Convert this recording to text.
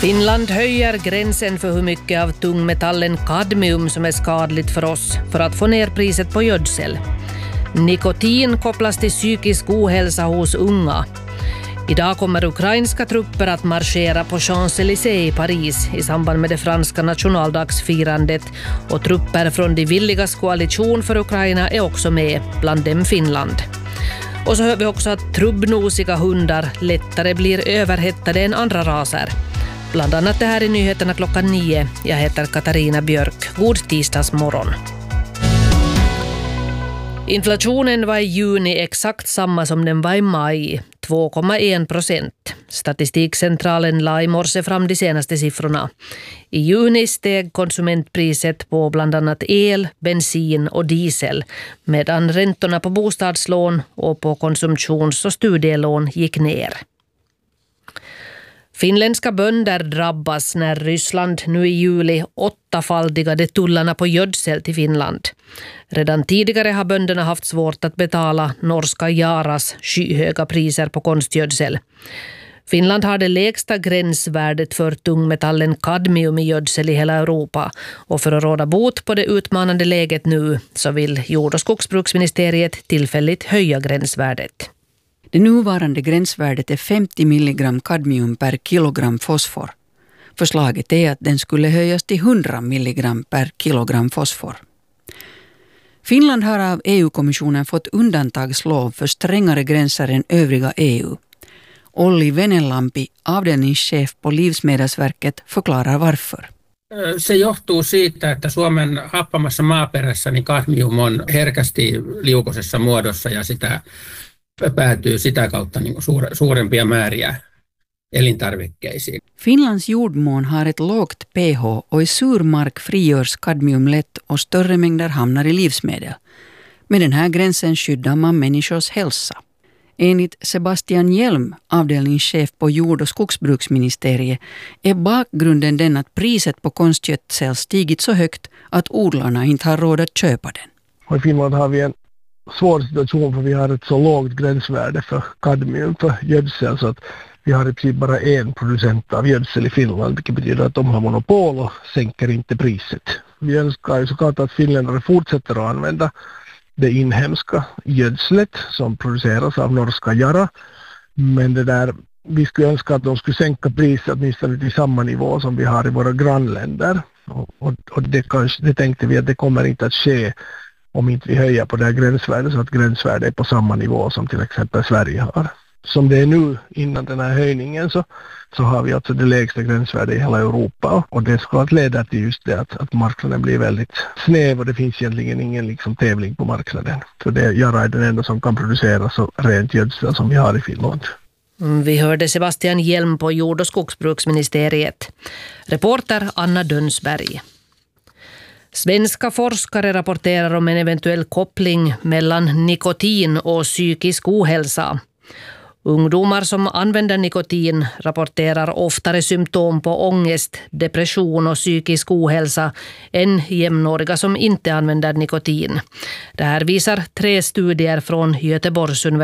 Finland höjer gränsen för hur mycket av tungmetallen kadmium som är skadligt för oss för att få ner priset på gödsel. Nikotin kopplas till psykisk ohälsa hos unga. Idag kommer ukrainska trupper att marschera på Champs-Élysées i Paris i samband med det franska nationaldagsfirandet, och trupper från de villigas koalition för Ukraina är också med, bland dem Finland. Och så hör vi också att trubbnosiga hundar lättare blir överhettade än andra raser. Bland annat det här i nyheterna 9. Jag heter Katarina Björk. God tisdagsmorgon. Inflationen var i juni exakt samma som den var i maj, 2,1%. Statistikcentralen la i morse fram de senaste siffrorna. I juni steg konsumentpriset på bland annat el, bensin och diesel, medan räntorna på bostadslån och på konsumtions- och studielån gick ner. Finländska bönder drabbas när Ryssland nu i juli 8-faldigade tullarna på gödsel till Finland. Redan tidigare har bönderna haft svårt att betala norska Yaras skyhöga priser på konstgödsel. Finland har det lägsta gränsvärdet för tungmetallen kadmium i gödsel i hela Europa, och för att råda bot på det utmanande läget nu så vill jord- och skogsbruksministeriet tillfälligt höja gränsvärdet. Det nuvarande gränsvärdet är 50 milligram kadmium per kilogram fosfor. Förslaget är att den skulle höjas till 100 milligram per kilogram fosfor. Finland har av EU-kommissionen fått undantagslov för strängare gränser än övriga EU. Olli Venälämpi, avdelningschef på Livsmedelsverket, förklarar varför. Se johtuu siitä, että Suomen happamassa maaperässä niin kadmium on herkästi liukoisessa muodossa ja sitä päätyy sitä kautta niin suurempia määriä elintarvikkeisiin. Finlands jordmån har ett lågt pH och i sur mark frigörs kadmium lätt och större mängder hamnar i livsmedel. Med den här gränsen skyddar man människors hälsa. Enligt Sebastian Hjelm, avdelningschef på jord- och skogsbruksministeriet, är bakgrunden den att priset på konstgödsel stigit så högt att odlarna inte har råd att köpa den. Och i Finland har vi en svår situation för vi har ett så lågt gränsvärde för kadmium för gödsel så att vi har i princip bara en producent av gödsel i Finland, vilket betyder att de har monopol och sänker inte priset. Vi önskar ju såklart att finländare fortsätter att använda det inhemska gödslet som produceras av norska Yara, men vi skulle önska att de skulle sänka priset åtminstone till samma nivå som vi har i våra grannländer, och det tänkte vi att det kommer inte att ske om inte vi höjer på det här gränsvärdet så att gränsvärdet är på samma nivå som till exempel Sverige har. Som det är nu innan den här höjningen så har vi alltså det lägsta gränsvärdet i hela Europa, och det ska att leda till just det att marknaden blir väldigt snäv och det finns egentligen ingen tävling på marknaden. För det Yara är den enda som kan producera så rent gödsel som vi har i Finland. Vi hörde Sebastian Hjelm på jord- och skogsbruksministeriet. Reporter Anna Dönsberg. Svenska forskare rapporterar om en eventuell koppling mellan nikotin och psykisk ohälsa. Ungdomar som använder nikotin rapporterar oftare symptom på ångest, depression och psykisk ohälsa än jämnåriga som inte använder nikotin. Det här visar 3 studier från Göteborgs universitet.